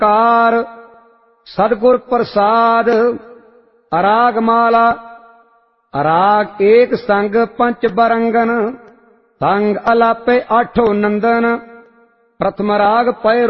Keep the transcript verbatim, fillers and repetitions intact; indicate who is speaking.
Speaker 1: Car सदगुर प्रसाद। अराग माला अराग एक संग पंच बरंगन, संग अलापे आठो नंदन। प्रथम राग पै